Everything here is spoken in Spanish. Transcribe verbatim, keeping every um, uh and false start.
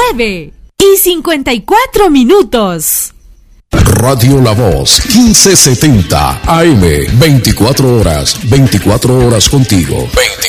nueve y cincuenta y cuatro minutos. Radio La Voz, quince setenta A M, veinticuatro horas, veinticuatro horas contigo. veinticuatro